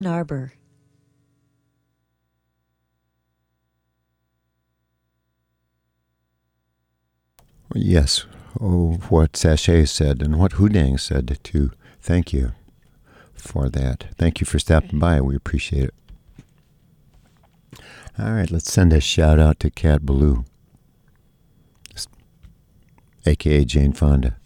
Arbor. Yes, what Sachet said and what Hudang said too. Thank you for that. Thank you for stopping by. We appreciate it. All right, let's send a shout out to Cat Blue, a.k.a. Jane Fonda.